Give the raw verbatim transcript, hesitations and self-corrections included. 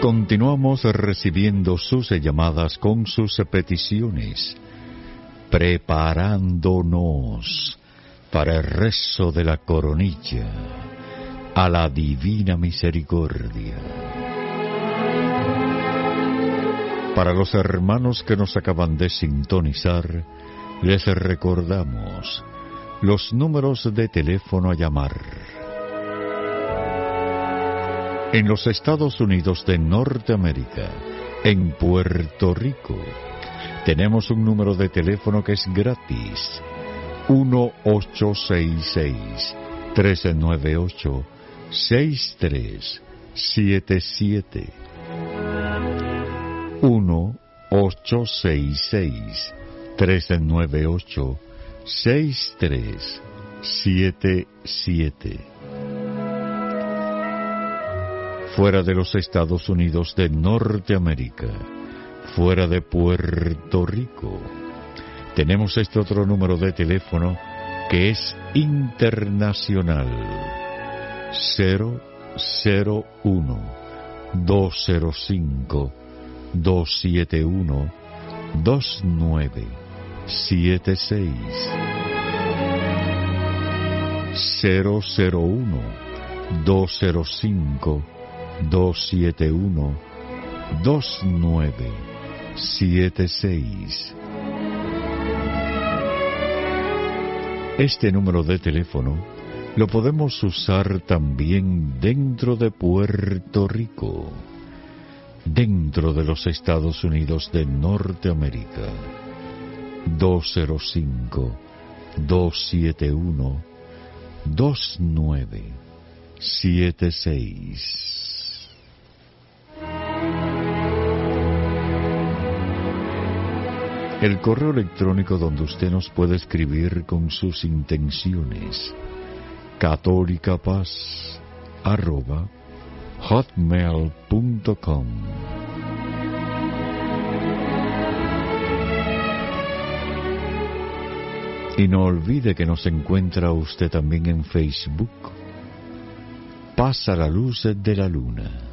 Continuamos recibiendo sus llamadas con sus peticiones, preparándonos para el rezo de la coronilla a la divina misericordia. Para los hermanos que nos acaban de sintonizar, les recordamos los números de teléfono a llamar. En los Estados Unidos de Norteamérica, en Puerto Rico, tenemos un número de teléfono que es gratis, uno ocho seis seis, tres nueve ocho, seis tres siete siete. uno ocho seis seis, tres nueve ocho, seis tres siete siete. Fuera de los Estados Unidos de Norteamérica, fuera de Puerto Rico, tenemos este otro número de teléfono que es internacional, cero cero uno, dos cero cinco, dos siete uno, dos nueve siete seis. cero cero uno, dos cero cinco, dos siete uno, dos nueve siete seis. Este número de teléfono lo podemos usar también dentro de Puerto Rico, dentro de los Estados Unidos de Norteamérica, dos cero cinco, dos siete uno, dos nueve siete seis. El correo electrónico donde usted nos puede escribir con sus intenciones, católicapaz arroba hotmail punto com. Y no olvide que nos encuentra usted también en Facebook. Pasa la luz de la luna.